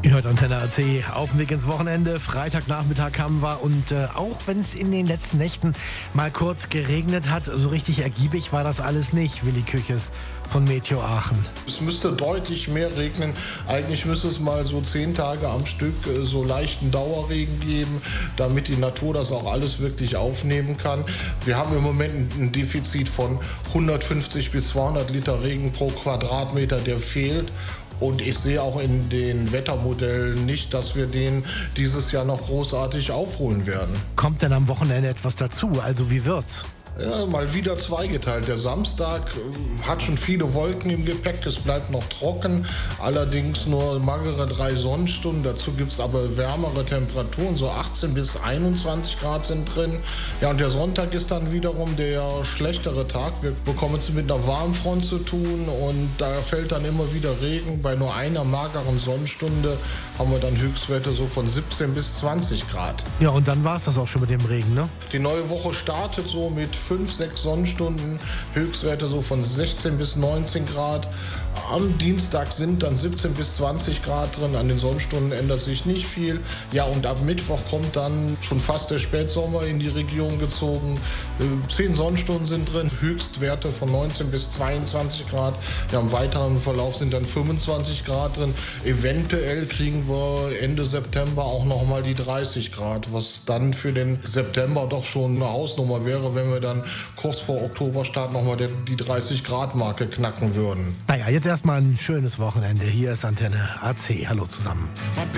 Ihr hört Antenne AC auf dem Weg ins Wochenende. Freitagnachmittag haben wir und auch wenn es in den letzten Nächten mal kurz geregnet hat, so richtig ergiebig war das alles nicht, Willi Küches von Meteo Aachen. Es müsste deutlich mehr regnen. Eigentlich müsste es mal so 10 Tage am Stück so leichten Dauerregen geben, damit die Natur das auch alles wirklich aufnehmen kann. Wir haben im Moment ein Defizit von 150 bis 200 Liter Regen pro Quadratmeter, der fehlt. Und ich sehe auch in den Wettermodellen nicht, dass wir den dieses Jahr noch großartig aufholen werden. Kommt denn am Wochenende etwas dazu? Also wie wird's? Ja, mal wieder zweigeteilt. Der Samstag hat schon viele Wolken im Gepäck, es bleibt noch trocken, allerdings nur magere 3 Sonnenstunden. Dazu gibt es aber wärmere Temperaturen, so 18 bis 21 Grad sind drin. Ja, und der Sonntag ist dann wiederum der schlechtere Tag. Wir bekommen es mit einer Warmfront zu tun und da fällt dann immer wieder Regen. Bei nur einer mageren Sonnenstunde haben wir dann Höchstwerte so von 17 bis 20 Grad. Ja, und dann war es das auch schon mit dem Regen, ne? Die neue Woche startet so mit 5, 6 Sonnenstunden, Höchstwerte so von 16 bis 19 Grad. Am Dienstag sind dann 17 bis 20 Grad drin, an den Sonnenstunden ändert sich nicht viel. Ja, und ab Mittwoch kommt dann schon fast der Spätsommer in die Region gezogen. 10 Sonnenstunden sind drin, Höchstwerte von 19 bis 22 Grad. Ja, im weiteren Verlauf sind dann 25 Grad drin. Eventuell kriegen wir Ende September auch nochmal die 30 Grad, was dann für den September doch schon eine Hausnummer wäre, wenn wir dann kurz vor Oktoberstart nochmal die 30 Grad Marke knacken würden. Naja, jetzt erstmal ein schönes Wochenende. Hier ist Antenne AC. Hallo zusammen.